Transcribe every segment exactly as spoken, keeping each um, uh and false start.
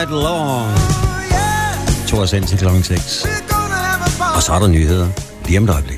Long. To år sendt til klokken seks. Og så er der nyheder lige om et øjeblik.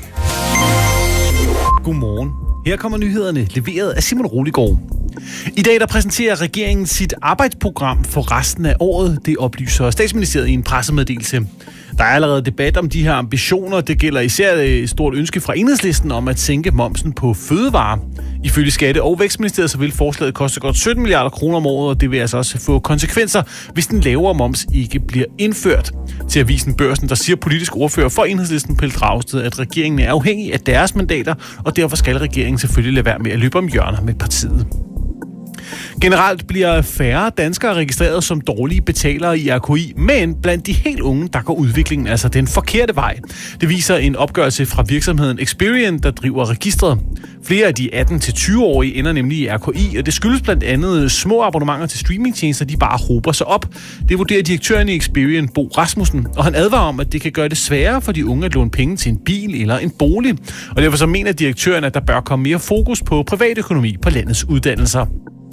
Godmorgen. Her kommer nyhederne, leveret af Simon Roligård. I dag der præsenterer regeringen sit arbejdsprogram for resten af året. Det oplyser Statsministeriet i en pressemeddelelse. Der er allerede debat om de her ambitioner. Det gælder især et stort ønske fra Enhedslisten om at sænke momsen på fødevarer. Ifølge Skatte- og Vækstministeriet så vil forslaget koste godt sytten milliarder kroner om året, og det vil altså også få konsekvenser, hvis den lavere moms ikke bliver indført. Til avisen Børsen, der siger politisk ordfører for Enhedslisten, Pelle Dragsted, at regeringen er afhængig af deres mandater, og derfor skal regeringen selvfølgelig lade være med at løbe om hjørner med partiet. Generelt bliver færre danskere registreret som dårlige betalere i R K I, men blandt de helt unge, der går udviklingen altså den forkerte vej. Det viser en opgørelse fra virksomheden Experian, der driver registret. Flere af de atten til tyve-årige ender nemlig i R K I, og det skyldes blandt andet små abonnementer til streamingtjenester, de bare hober sig op. Det vurderer direktøren i Experian, Bo Rasmussen, og han advarer om, at det kan gøre det sværere for de unge at låne penge til en bil eller en bolig. Og derfor så mener direktøren, at der bør komme mere fokus på privatøkonomi på landets uddannelser.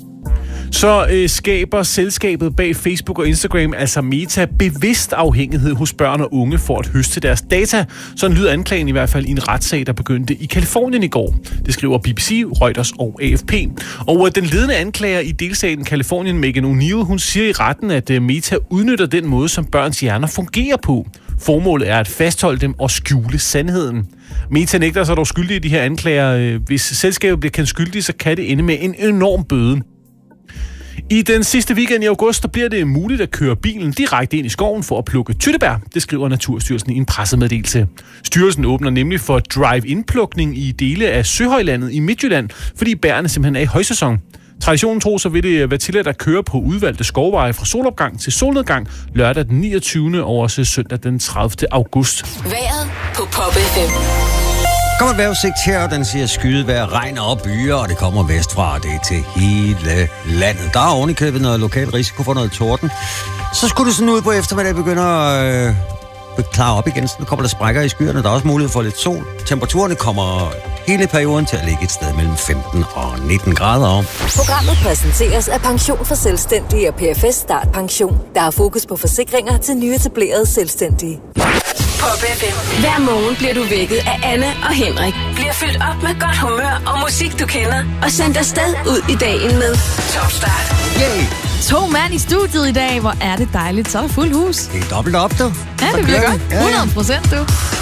Så øh, skaber selskabet bag Facebook og Instagram, altså Meta, bevidst afhængighed hos børn og unge for at høste deres data. Sådan lyder anklagen i hvert fald i en retssag, der begyndte i Kalifornien i går. Det skriver B B C, Reuters og A F P. Og øh, den ledende anklager i delstaten Kalifornien, Megan O'Neill, hun siger i retten, at øh, Meta udnytter den måde, som børns hjerner fungerer på. Formålet er at fastholde dem og skjule sandheden. Meta nægter sig dog skyldig i de her anklager. Hvis selskabet bliver kendt skyldig, så kan det ende med en enorm bøde. I den sidste weekend i august, der bliver det muligt at køre bilen direkte ind i skoven for at plukke tyttebær. Det skriver Naturstyrelsen i en pressemeddelelse. Styrelsen åbner nemlig for drive-in-plukning i dele af Søhøjlandet i Midtjylland, fordi bærene simpelthen er i højsæson. Traditionen tro, så vil det være tilladt at køre på udvalgte skovveje fra solopgang til solnedgang lørdag den niogtyvende og også søndag den tredivte august. Vejret på Pop F M. Kommer et vejrudsigt her, den siger skydevejr, regn og byer, og det kommer vestfra, det er til hele landet. Der er ovenikøbet noget lokal risiko for noget torden. Så skulle det sådan ud på eftermiddag begynder at øh, klare op igen, så nu kommer der sprækker i skyerne. Der er også mulighed for lidt sol. Temperaturerne kommer hele perioden til at ligge et sted mellem femten og nitten grader om. Programmet præsenteres af Pension for Selvstændige og P F S Start Pension, der har fokus på forsikringer til nyetablerede selvstændige. Pop F M. Hver morgen bliver du vækket af Anne og Henrik. Bliver fyldt op med godt humør og musik, du kender. Og sendt afsted ud i dagen med Top Start. Yay! To mand i studiet i dag. Hvor er det dejligt. Så er der fuld hus. Det er dobbelt op, du. Ja, det bliver godt. hundrede procent, du.